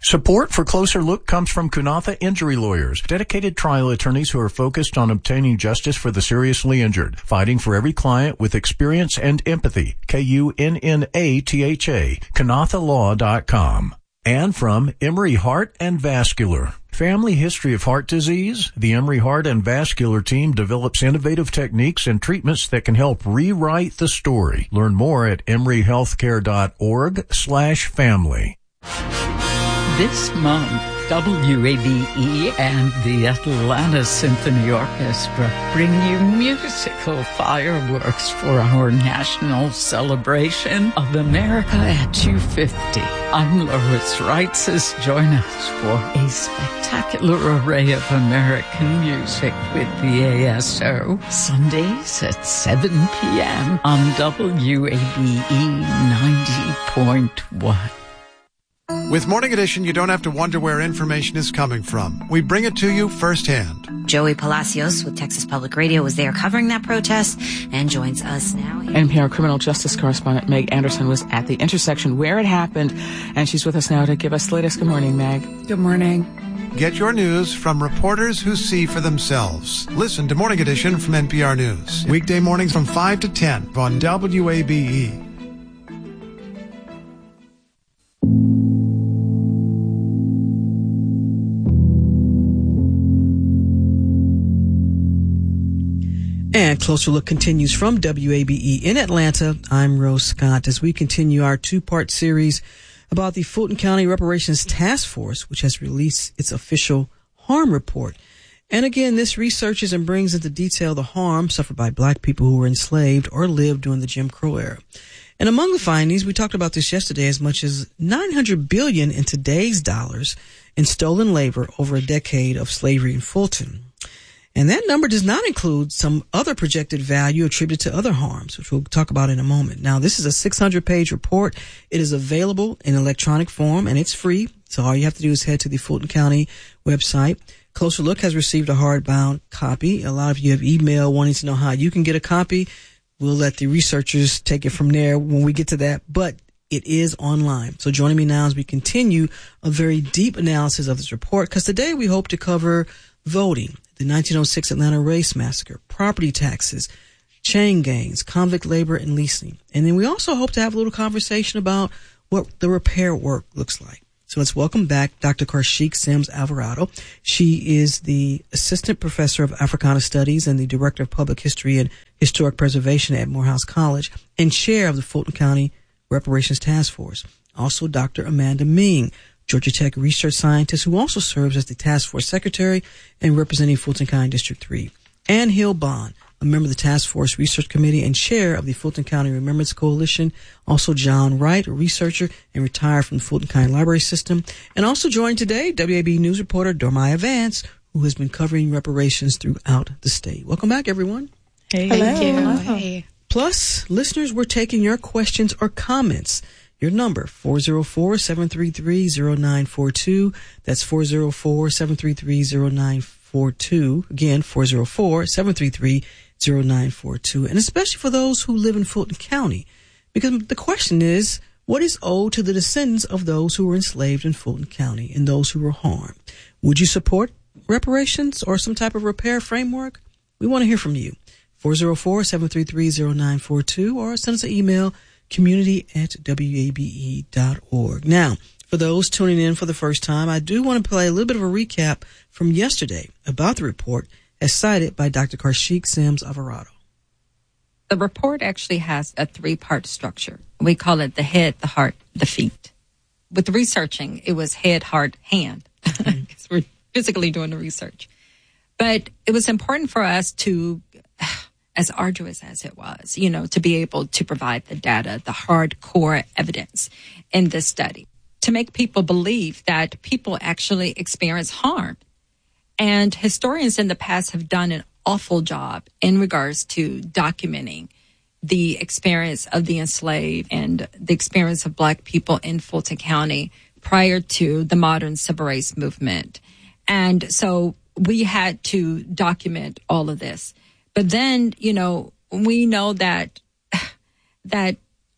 Support for Closer Look comes from Kunatha Injury Lawyers, dedicated trial attorneys who are focused on obtaining justice for the seriously injured, fighting for every client with experience and empathy. Kunnatha, KunathaLaw.com. And from Emory Heart and Vascular. Family history of heart disease? The Emory Heart and Vascular team develops innovative techniques and treatments that can help rewrite the story. Learn more at emoryhealthcare.org/family. This month, WABE and the Atlanta Symphony Orchestra bring you musical fireworks for our national celebration of America at 250. I'm Lois Reitzes. Join us for a spectacular array of American music with the ASO. Sundays at 7 p.m. on WABE 90.1. With Morning Edition, you don't have to wonder where information is coming from. We bring it to you firsthand. Joey Palacios with Texas Public Radio was there covering that protest and joins us now. NPR criminal justice correspondent Meg Anderson was at the intersection where it happened, and she's with us now to give us the latest. Good morning, Meg. Good morning. Get your news from reporters who see for themselves. Listen to Morning Edition from NPR News. Weekday mornings from 5 to 10 on WABE. And Closer Look continues from WABE in Atlanta. I'm Rose Scott as we continue our two-part series about the Fulton County Reparations Task Force, which has released its official harm report. And again, this researches and brings into detail the harm suffered by black people who were enslaved or lived during the Jim Crow era. And among the findings, we talked about this yesterday, as much as $900 billion in today's dollars in stolen labor over a decade of slavery in Fulton. And that number does not include some other projected value attributed to other harms, which we'll talk about in a moment. Now, this is a 600-page report. It is available in electronic form, and it's free. So all you have to do is head to the Fulton County website. Closer Look has received a hardbound copy. A lot of you have emailed wanting to know how you can get a copy. We'll let the researchers take it from there when we get to that. But it is online. So joining me now as we continue a very deep analysis of this report, because today we hope to cover voting, the 1906 Atlanta Race Massacre, property taxes, chain gangs, convict labor, and leasing. And then we also hope to have a little conversation about what the repair work looks like. So let's welcome back Dr. Karshik Sims Alvarado. She is the Assistant Professor of Africana Studies and the Director of Public History and Historic Preservation at Morehouse College and Chair of the Fulton County Reparations Task Force. Also, Dr. Amanda Ming, Georgia Tech research scientist who also serves as the task force secretary and representing Fulton County District 3. Ann Hill Bond, a member of the task force research committee and chair of the Fulton County Remembrance Coalition. Also John Wright, a researcher and retired from the Fulton County Library System. And also joined today, WAB News reporter Dormaya Vance, who has been covering reparations throughout the state. Welcome back, everyone. Hey. Hello. Thank you. Hey. Plus, listeners, we're taking your questions or comments. Your number, 404-733-0942. That's 404-733-0942. Again, 404-733-0942. And especially for those who live in Fulton County. Because the question is, what is owed to the descendants of those who were enslaved in Fulton County and those who were harmed? Would you support reparations or some type of repair framework? We want to hear from you. 404-733-0942 or send us an email, community@wabe.org. Now, for those tuning in for the first time, I do want to play a little bit of a recap from yesterday about the report as cited by Dr. Karshik Sims Alvarado. The report actually has a three-part structure. We call it the head, the heart, the feet. With researching, it was head, heart, hand, because we're physically doing the research. But it was important for us to, as arduous as it was, to be able to provide the data, the hardcore evidence in this study, to make people believe that people actually experience harm. And historians in the past have done an awful job in regards to documenting the experience of the enslaved and the experience of Black people in Fulton County prior to the modern civil rights movement. And so we had to document all of this. But then, we know that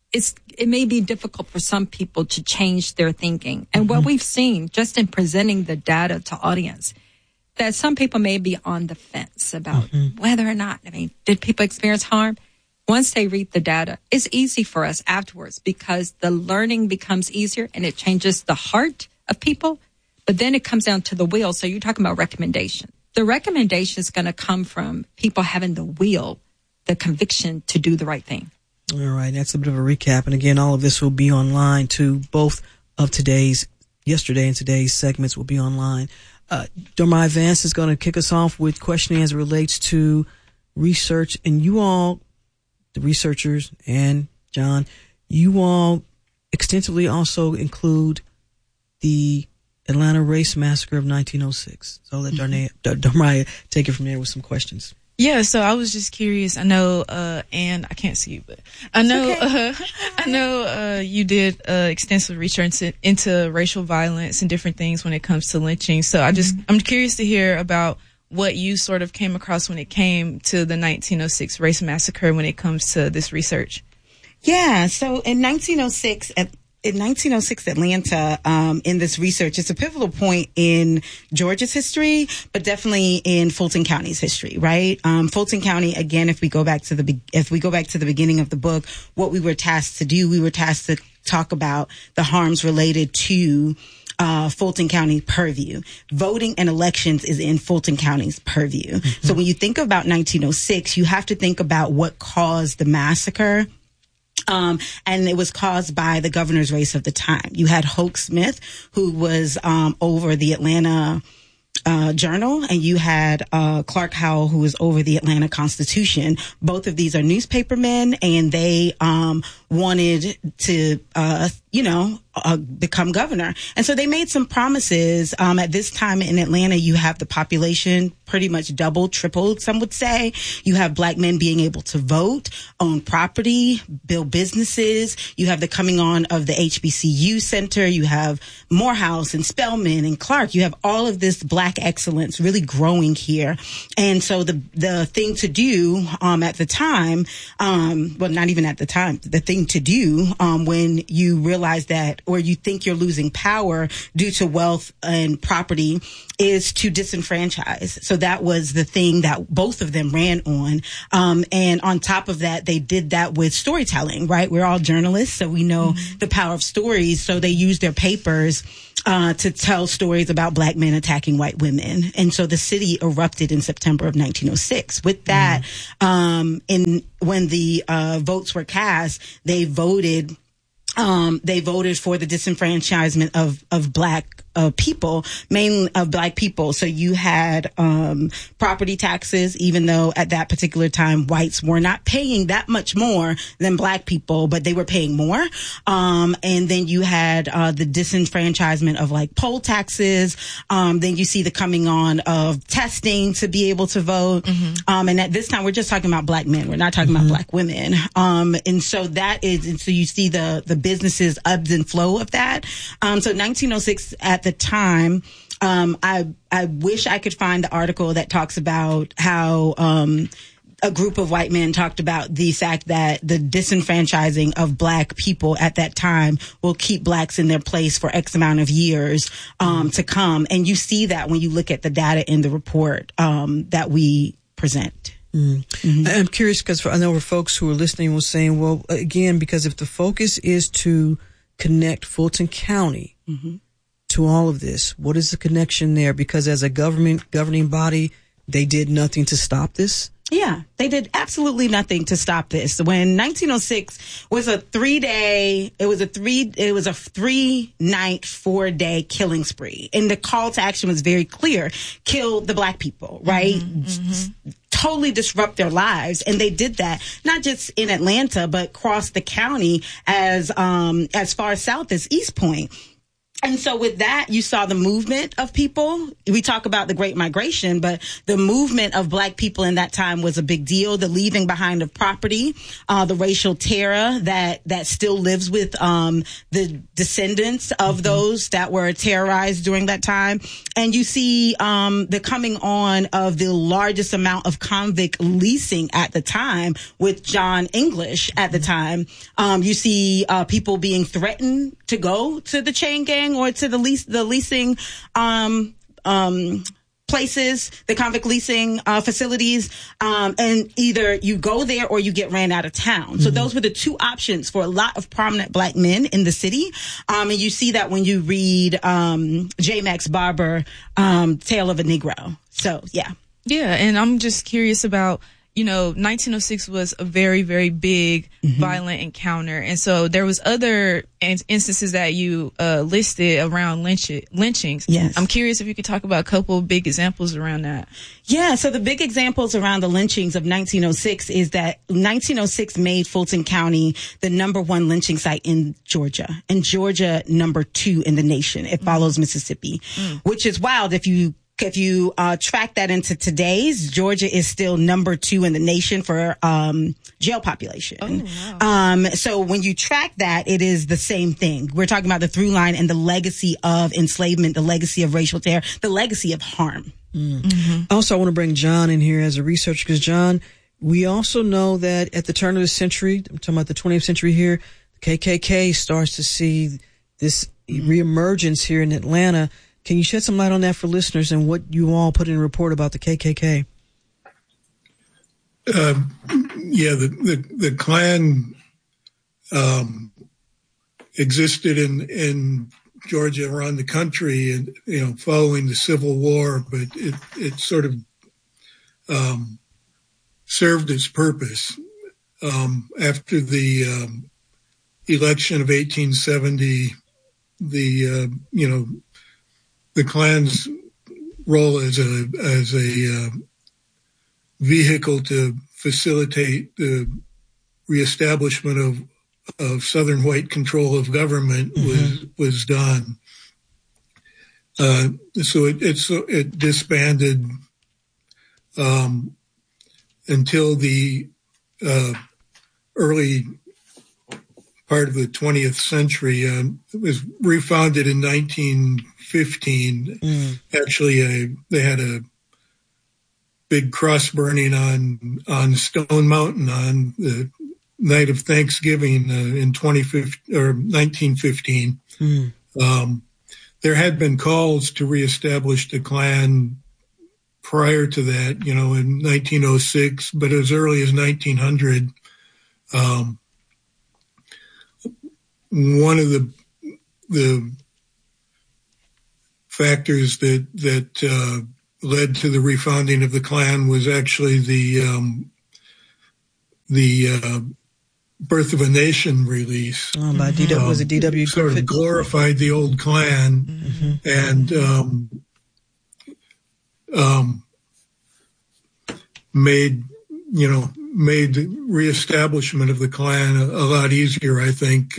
it may be difficult for some people to change their thinking. And what we've seen just in presenting the data to audience, that some people may be on the fence about whether or not, did people experience harm? Once they read the data, it's easy for us afterwards because the learning becomes easier and it changes the heart of people. But then it comes down to the will. So you're talking about recommendation. The recommendation is going to come from people having the will, the conviction to do the right thing. All right. That's a bit of a recap. And again, all of this will be online too. Both of yesterday and today's segments will be online. Dormai Vance is going to kick us off with questioning as it relates to research. And you all, the researchers and John, you all extensively also include the Atlanta Race Massacre of 1906. So I'll let Dormai take it from there with some questions. Yeah, so I was just curious. I know, and I can't see you, but I know, okay. I know, you did extensive research into racial violence and different things when it comes to lynching. So I'm curious to hear about what you sort of came across when it came to the 1906 race massacre when it comes to this research. Yeah, so in 1906, Atlanta, in this research, it's a pivotal point in Georgia's history, but definitely in Fulton County's history, right? Fulton County, again, if we go back to the beginning of the book, what we were tasked to do, we were tasked to talk about the harms related to Fulton County purview. Voting and elections is in Fulton County's purview. So when you think about 1906, you have to think about what caused the massacre. And it was caused by the governor's race of the time. You had Hoke Smith, who was over the Atlanta Journal, and you had Clark Howell, who was over the Atlanta Constitution. Both of these are newspapermen, and they wanted to, become governor. And so they made some promises. At this time in Atlanta, you have the population pretty much doubled, tripled, some would say. You have black men being able to vote, own property, build businesses. You have the coming on of the HBCU Center. You have Morehouse and Spelman and Clark. You have all of this black excellence really growing here. And so the thing to do at the time, well, not even at the time, the thing to do when you realize that, or you think you're losing power due to wealth and property, is to disenfranchise. So that was the thing that both of them ran on. And on top of that, they did that with storytelling, right? We're all journalists, so we know the power of stories. So they used their papers to tell stories about black men attacking white women. And so the city erupted in September of 1906. With that, when the votes were cast, they voted for the disenfranchisement of black people, mainly of black people. So you had property taxes, even though at that particular time whites were not paying that much more than black people, but they were paying more. And then you had the disenfranchisement of like poll taxes. Then you see the coming on of testing to be able to vote. And at this time, we're just talking about black men. We're not talking about black women. And so so you see the businesses ebbs and flow of that. So 1906 at the time, I wish I could find the article that talks about how a group of white men talked about the fact that the disenfranchising of black people at that time will keep blacks in their place for X amount of years to come. And you see that when you look at the data in the report that we present. I'm curious because I know folks who are listening were saying, well, again, because if the focus is to connect Fulton County to all of this, what is the connection there? Because as a governing body, they did nothing to stop this. Yeah, they did absolutely nothing to stop this. When 1906 was a 3-night, 4-day killing spree. And the call to action was very clear. Kill the black people, right? Totally disrupt their lives. And they did that, not just in Atlanta, but across the county as far south as East Point. And so with that, you saw the movement of people. We talk about the Great Migration, but the movement of Black people in that time was a big deal. The leaving behind of property, the racial terror that still lives with the descendants of those that were terrorized during that time. And you see the coming on of the largest amount of convict leasing at the time with John English at the time. You see people being threatened to go to the chain gang or to the leasing places, the convict leasing facilities, and either you go there or you get ran out of town. So those were the two options for a lot of prominent Black men in the city. And you see that when you read J. Max Barber, Tale of a Negro. So, yeah. Yeah, and I'm just curious about, 1906 was a very, very big violent encounter. And so there was other instances that you listed around lynchings. Yes. I'm curious if you could talk about a couple of big examples around that. Yeah, so the big examples around the lynchings of 1906 is that 1906 made Fulton County the #1 lynching site in Georgia, and Georgia #2 in the nation. It follows Mississippi, which is wild if you track that into today's, Georgia is still #2 in the nation for jail population. Oh, wow. So when you track that, it is the same thing. We're talking about the through line and the legacy of enslavement, the legacy of racial terror, the legacy of harm. Also, I want to bring John in here as a researcher because, John, we also know that at the turn of the century, I'm talking about the 20th century here, the KKK starts to see this reemergence here in Atlanta. Can you shed some light on that for listeners and what you all put in a report about the KKK? The Klan existed in Georgia, around the country, and following the Civil War, but it sort of served its purpose after the election of 1870. The Klan's role as a vehicle to facilitate the reestablishment of Southern white control of government was done. So it disbanded until the early part of the 20th century. It was refounded in 1915. Actually, they had a big cross burning on Stone Mountain on the night of Thanksgiving in 1915. There had been calls to reestablish the Klan prior to that, in 1906, but as early as 1900. One of the factors that led to the refounding of the Klan was actually the Birth of a Nation release. By D.W. Was it D.W. Sort of glorified the old Klan and made reestablishment of the Klan a lot easier, I think.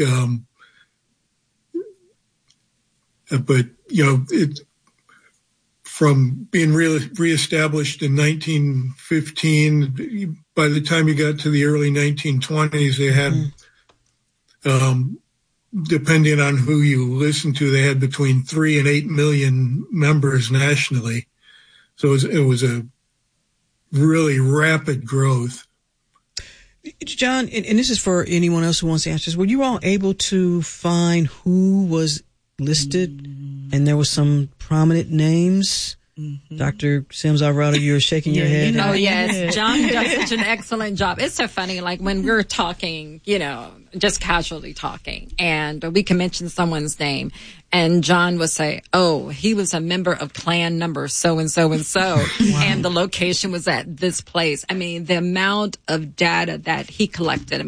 But it from being reestablished in 1915, by the time you got to the early 1920s, they had, depending on who you listen to, they had between 3 and 8 million members nationally. So it was a really rapid growth. John, and this is for anyone else who wants to answer this, were you all able to find who was listed? And there were some prominent names. Dr. Sims Alvarado, you're shaking your head. Oh, yes. John does such an excellent job. It's so funny, like when we're talking, just casually talking, and we can mention someone's name, and John would say, oh, he was a member of Klan number so and so and so, and the location was at this place. I mean, the amount of data that he collected,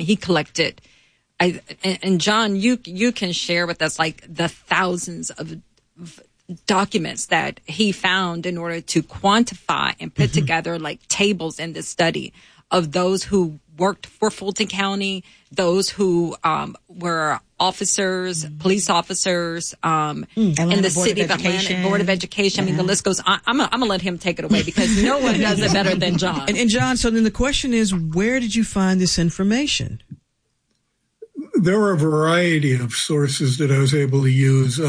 and John, you can share with us like the thousands of documents that he found in order to quantify and put together like tables in this study of those who worked for Fulton County, those who were officers, police officers, in the city of Atlanta, Board of Education. I mean, the list goes on. I'm gonna let him take it away because no one does it better than John. And John, so then the question is, where did you find this information? There were a variety of sources that I was able to use.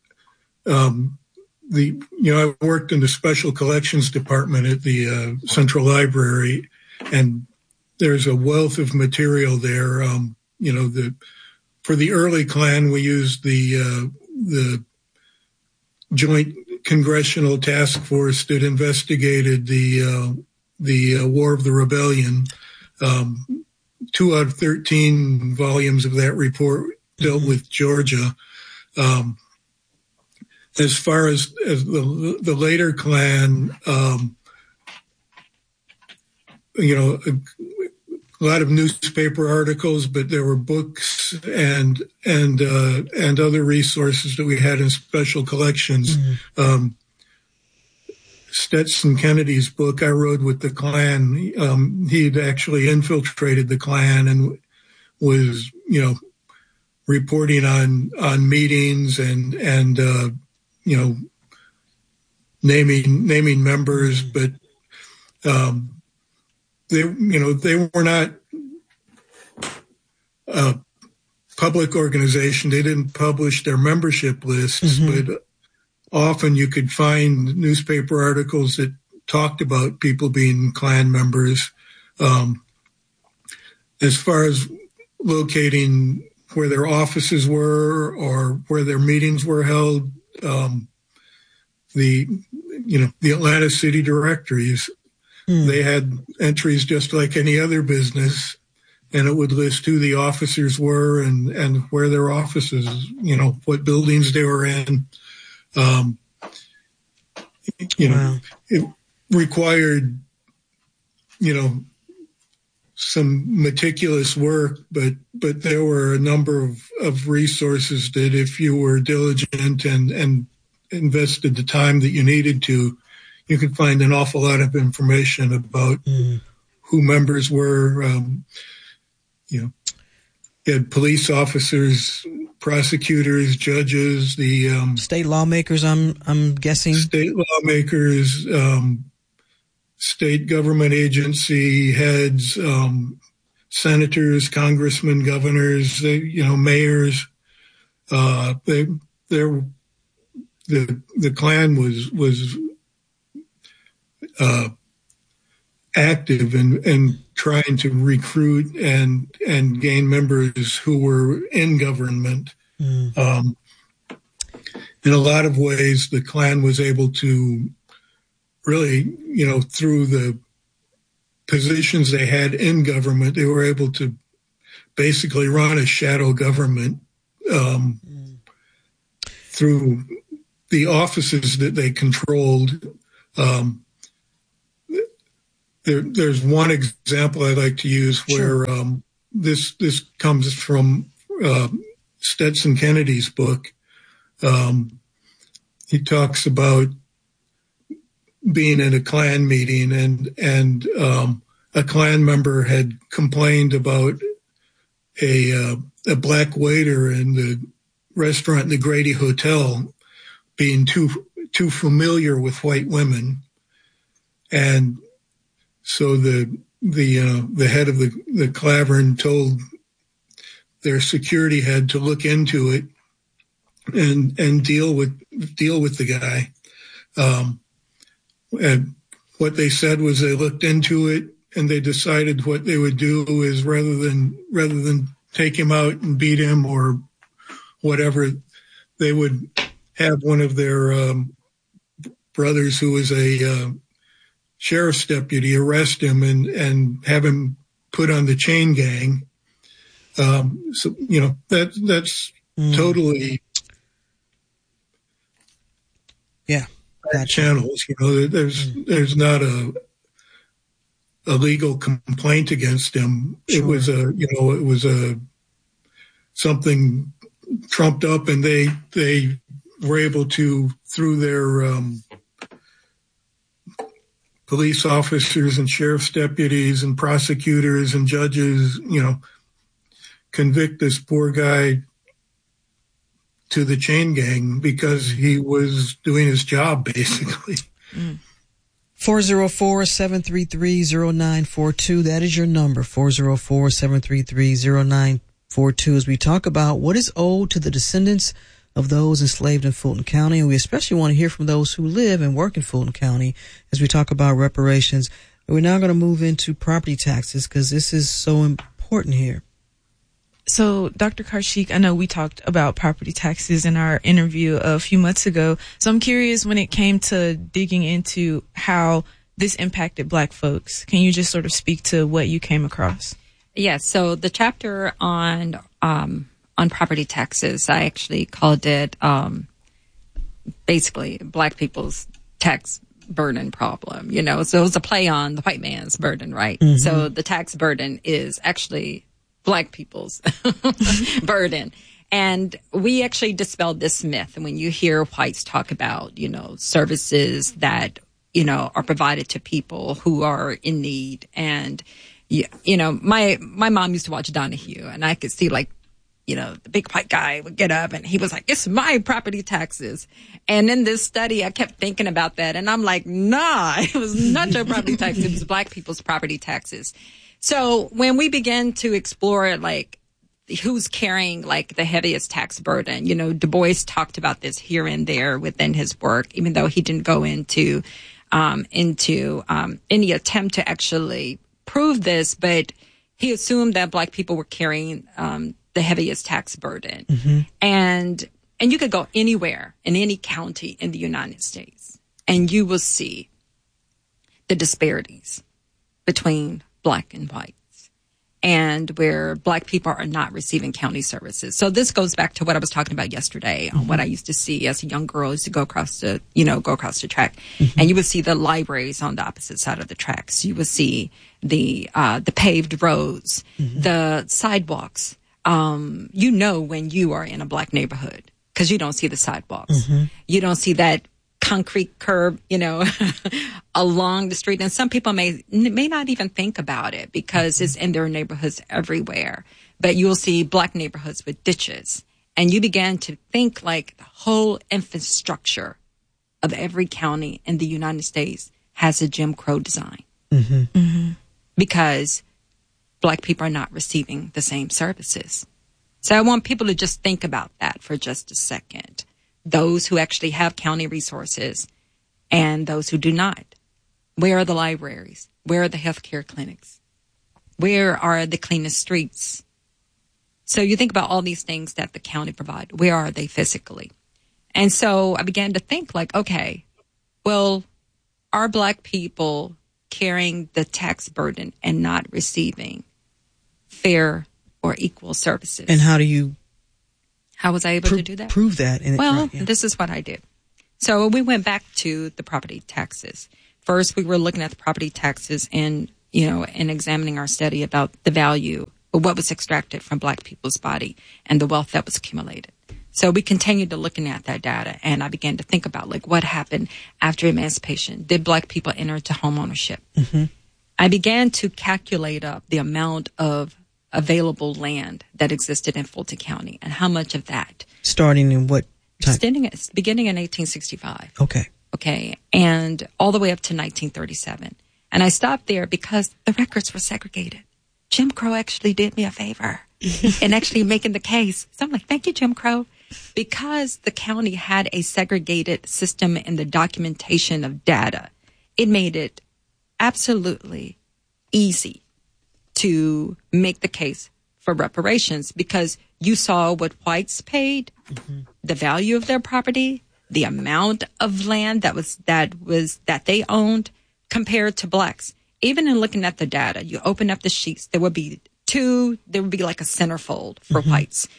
I worked in the special collections department at the Central Library, and there's a wealth of material there. For the early Klan, we used the Joint Congressional Task Force that investigated the War of the Rebellion. 2 out of 13 volumes of that report dealt with Georgia. As far as the later Klan, a lot of newspaper articles, but there were books and other resources that we had in special collections. Stetson Kennedy's book, I Rode with the Klan, he'd actually infiltrated the Klan and was, reporting on meetings and naming members, but they were not a public organization. They didn't publish their membership lists, but often you could find newspaper articles that talked about people being Klan members. As far as locating where their offices were or where their meetings were held, the Atlanta City directories, they had entries just like any other business, and it would list who the officers were and where their offices, what buildings they were in. It required, some meticulous work, but there were a number of resources that if you were diligent and invested the time that you needed to, you could find an awful lot of information about who members were. You had police officers, prosecutors, judges, the state lawmakers. I'm guessing state lawmakers, state government agency heads, senators, congressmen, governors, mayors. The Klan was active in trying to recruit and gain members who were in government. In a lot of ways, the Klan was able to really, through the positions they had in government, they were able to basically run a shadow government through the offices that they controlled. There's one example I'd like to use where this comes from Stetson Kennedy's book. He talks about being in a Klan meeting and a Klan member had complained about a black waiter in the restaurant, the Grady Hotel, being too familiar with white women. And so the head of the Clavern told their security head to look into it and deal with the guy. And what they said was they looked into it and they decided what they would do is rather than take him out and beat him or whatever, they would have one of their brothers who was a sheriff's deputy arrest him and have him put on the chain gang. So, that's totally channels. There's not a legal complaint against him. Sure. It was something trumped up, and they were able to, through their police officers and sheriff's deputies and prosecutors and judges, convict this poor guy to the chain gang because he was doing his job, basically. 404-733-0942. That is your number, 404-733-0942, as we talk about what is owed to the descendants of those enslaved in Fulton County. And we especially want to hear from those who live and work in Fulton County as we talk about reparations. We're now going to move into property taxes because this is so important here. So, Dr. Karshik, I know we talked about property taxes in our interview a few months ago. So I'm curious, when it came to digging into how this impacted Black folks, can you just sort of speak to what you came across? Yes. So the chapter on property taxes, I actually called it basically Black people's tax burden problem. You know, so it was a play on the white man's burden, right? Mm-hmm. So the tax burden is actually Black people's burden. And we actually dispelled this myth. And when you hear whites talk about, you know, services that, you know, are provided to people who are in need. And, you know, my mom used to watch Donahue, and I could see, like, you know, the big white guy would get up and he was like, it's my property taxes. And in this study, I kept thinking about that. And I'm like, nah, it was not your property taxes. It was Black people's property taxes. So when we began to explore, like, who's carrying, like, the heaviest tax burden, you know, Du Bois talked about this here and there within his work, even though he didn't go into any attempt to actually prove this, but he assumed that Black people were carrying the heaviest tax burden. Mm-hmm. And you could go anywhere in any county in the United States, and you will see the disparities between Black and whites, and where Black people are not receiving county services. So this goes back to what I was talking about yesterday, on what I used to see as a young girl. I used to go across the track, and you would see the libraries on the opposite side of the tracks. You would see the paved roads, the sidewalks. You know when you are in a Black neighborhood because you don't see the sidewalks. You don't see that concrete curb, you know, along the street. And some people may not even think about it because it's in their neighborhoods everywhere. But you'll see Black neighborhoods with ditches. And you begin to think like the whole infrastructure of every county in the United States has a Jim Crow design. Because Black people are not receiving the same services. So I want people to just think about that for just a second. Those who actually have county resources and those who do not. Where are the libraries? Where are the healthcare clinics? Where are the cleanest streets? So you think about all these things that the county provide. Where are they physically? And so I began to think like, okay, well, are Black people carrying the tax burden and not receiving fair or equal services? And how was I able to do that? Prove that. This is what I did. So we went back to the property taxes. First, we were looking at the property taxes and, you know, and examining our study about the value of what was extracted from Black people's body and the wealth that was accumulated. So we continued to looking at that data, and I began to think about, like, what happened after emancipation. Did Black people enter into home ownership? I began to calculate up the amount of available land that existed in Fulton County and how much of that. Starting in what time? Beginning in 1865. Okay. And all the way up to 1937. And I stopped there because the records were segregated. Jim Crow actually did me a favor in actually making the case. So I'm like, thank you, Jim Crow. Because the county had a segregated system in the documentation of data, it made it absolutely easy to make the case for reparations because you saw what whites paid, the value of their property, the amount of land that they owned compared to Blacks. Even in looking at the data, you open up the sheets, there would be like a centerfold for whites.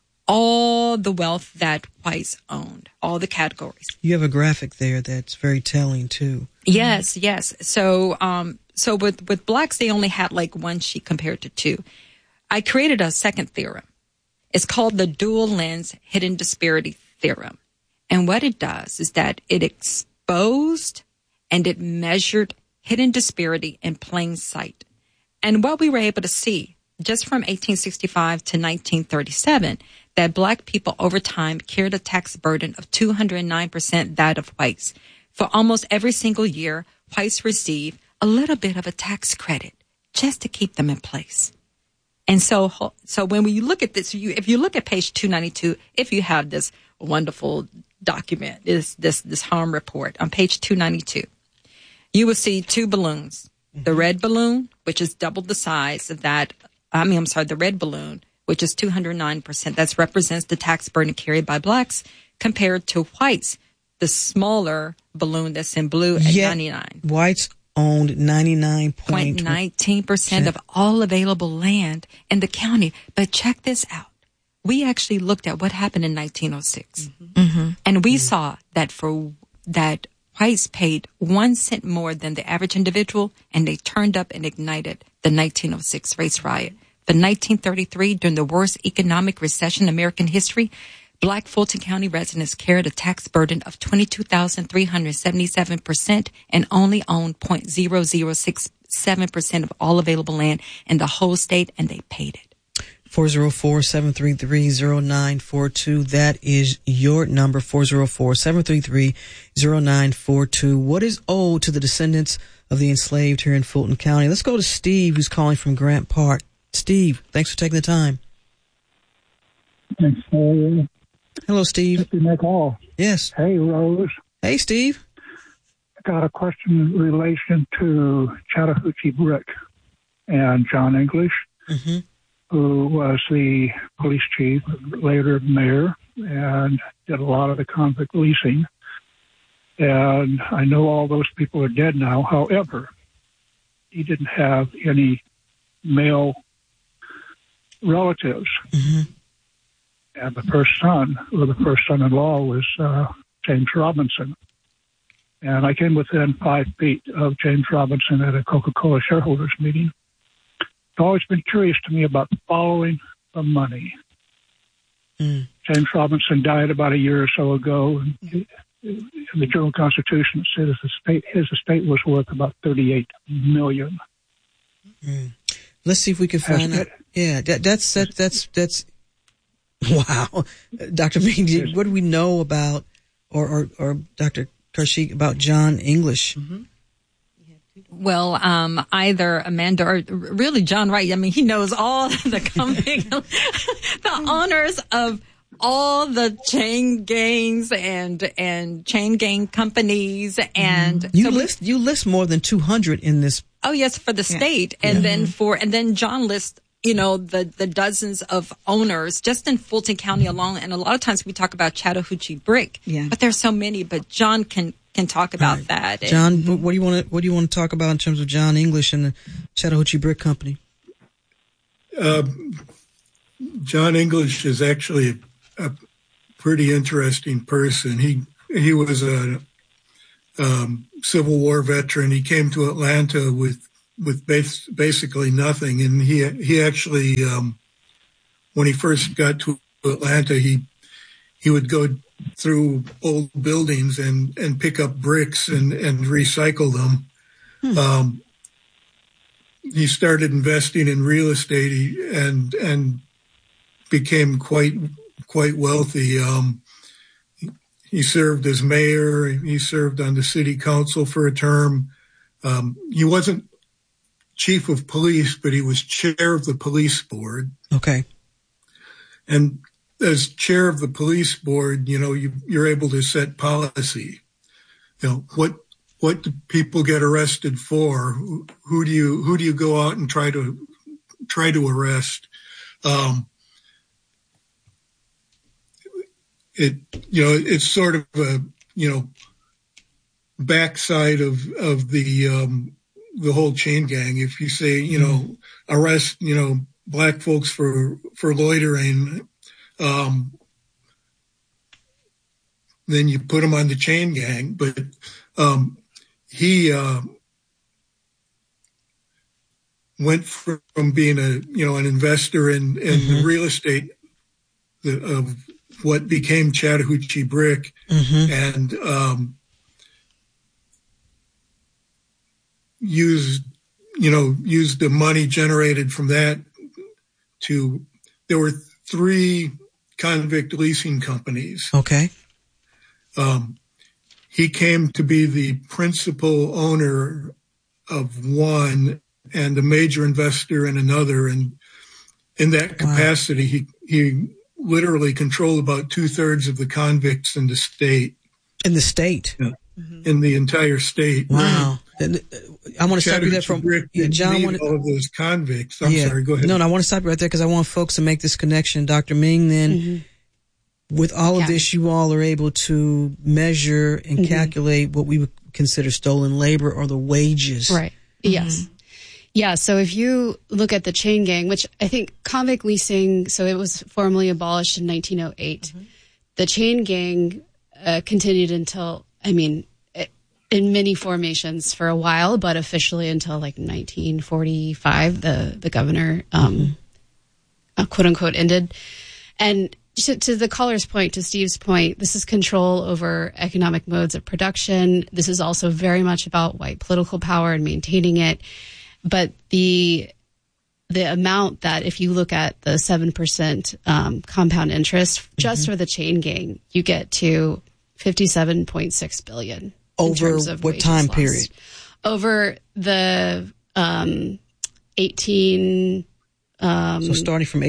All the wealth that whites owned, all the categories. You have a graphic there that's very telling too. Yes. So with Blacks, they only had like one sheet compared to two. I created a second theorem. It's called the dual lens hidden disparity theorem. And what it does is that it exposed and it measured hidden disparity in plain sight. And what we were able to see just from 1865 to 1937, that black people over time carried a tax burden of 209% that of whites. For almost every single year, whites receive a little bit of a tax credit just to keep them in place. And so when we look at this, if you look at page 292, if you have this wonderful document, this harm report on page 292, you will see two balloons. The red balloon, which is double the size of that. The red balloon, which is 209%. That represents the tax burden carried by blacks compared to whites. The smaller balloon that's in blue at 99. Whites owned 99.19% of all available land in the county. But check this out. We actually looked at what happened in 1906. Mm-hmm. And we saw that that whites paid 1 cent more than the average individual, and they turned up and ignited the 1906 race riot. For 1933, during the worst economic recession in American history, black Fulton County residents carried a tax burden of 22,377% and only owned 0.0067% of all available land in the whole state, and they paid it. 404-733-0942. That is your number, 404-733-0942. What is owed to the descendants of the enslaved here in Fulton County? Let's go to Steve, who's calling from Grant Park. Steve, thanks for taking the time. Thanks. Hello, Steve. Mr. McCall. Yes. Hey, Rose. Hey, Steve. I got a question in relation to Chattahoochee Brick and John English, who was the police chief, later mayor, and did a lot of the convict leasing. And I know all those people are dead now. However, he didn't have any male relatives. And the first son-in-law was James Robinson. And I came within 5 feet of James Robinson at a Coca-Cola shareholders meeting. It's always been curious to me about following the money. James Robinson died about a year or so ago. And in the Journal Constitution, it says his estate was worth about $38 million. Let's see if we can find out. Yeah, that's wow. Dr. Meany, what do we know about, or Dr. Karshik, about John English? Well, either Amanda or really John Wright. I mean, he knows all the the owners of all the chain gangs and chain gang companies, and you list more than 200 in this. Oh yes, for the state, and then John lists, the dozens of owners just in Fulton County alone. And a lot of times we talk about Chattahoochee Brick, but there's so many. But John can talk about that. John, what do you want to talk about in terms of John English and the Chattahoochee Brick Company? John English is actually a pretty interesting person. He was a Civil War veteran. He came to Atlanta with basically nothing, and he actually when he first got to Atlanta, he would go through old buildings and pick up bricks and recycle them. He started investing in real estate and became quite wealthy. He served as mayor. He served on the city council for a term. He wasn't chief of police, but he was chair of the police board. Okay. And as chair of the police board, you're able to set policy. What do people get arrested for? Who do you go out and try to arrest? It's sort of a backside of the whole chain gang. If you say arrest black folks for loitering, then you put them on the chain gang. But he went from being an investor in the real estate of what became Chattahoochee Brick, and used the money generated from that there were 3 convict leasing companies. Okay. He came to be the principal owner of one and a major investor in another. And in that capacity, he literally controlled about 2/3 of the convicts in the state. In the state? Yeah. In the entire state. Wow. And I want to stop you there from John. All of those convicts. I'm sorry. Go ahead. No, I want to stop you right there because I want folks to make this connection. Dr. Ming, then, with all of this, you all are able to measure and calculate what we would consider stolen labor or the wages. Right. Yes. Yeah. So if you look at the chain gang, which I think convict leasing, so it was formally abolished in 1908. The chain gang continued until, in many formations for a while, but officially until like 1945, the governor, quote unquote, ended. And to the caller's point, to Steve's point, this is control over economic modes of production. This is also very much about white political power and maintaining it. But the amount that, if you look at the 7% compound interest just for the chain gang, you get to $57.6 billion. Over what time period? Over the 18. So starting from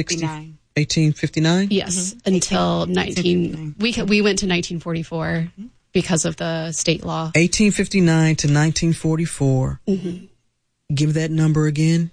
1859? Yes, until 19. We went to 1944 because of the state law. 1859 to 1944. Give that number again.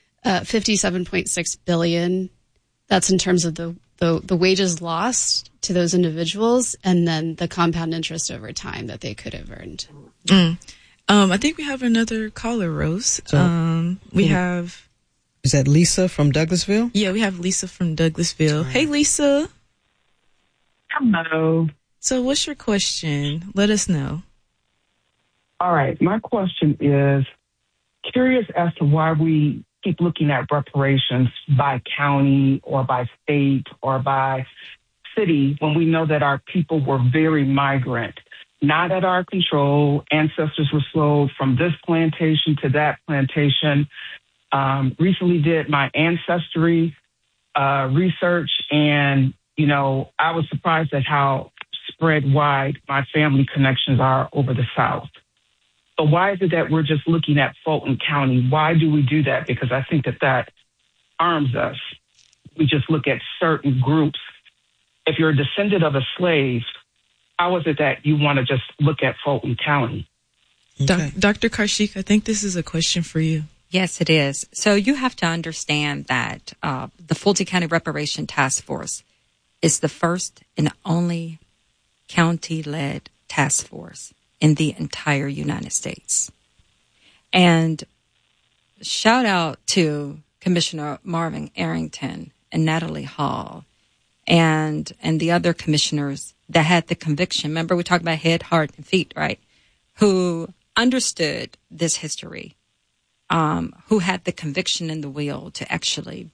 57.6 billion. That's in terms of the wages lost to those individuals, and then the compound interest over time that they could have earned. I think we have another caller, Rose. We have. Is that Lisa from Douglasville? Yeah, we have Lisa from Douglasville. Hey, Lisa. Hello. So what's your question? Let us know. All right. My question is curious as to why we keep looking at reparations by county or by state or by city when we know that our people were very migrant, not at our control. Ancestors were sold from this plantation to that plantation. Recently did my ancestry research, and, I was surprised at how spread wide my family connections are over the South. So why is it that we're just looking at Fulton County? Why do we do that? Because I think that arms us. We just look at certain groups. If you're a descendant of a slave, how is it that you want to just look at Fulton County? Okay. Dr. Karshik, I think this is a question for you. Yes, it is. So you have to understand that the Fulton County Reparation Task Force is the first and only county-led task force in the entire United States. And shout out to Commissioner Marvin Arrington and Natalie Hall and the other commissioners that had the conviction. Remember, we talked about head, heart, and feet, right? Who understood this history, who had the conviction and the will to actually